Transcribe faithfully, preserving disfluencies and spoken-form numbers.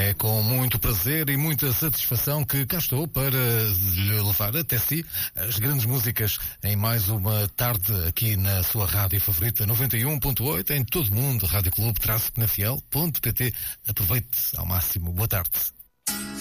É com muito prazer e muita satisfação que cá estou para lhe levar até si as grandes músicas em mais uma tarde aqui na sua rádio favorita noventa e um ponto oito em todo o mundo, rádio clube traço penafiel ponto pt. Aproveite ao máximo. Boa tarde.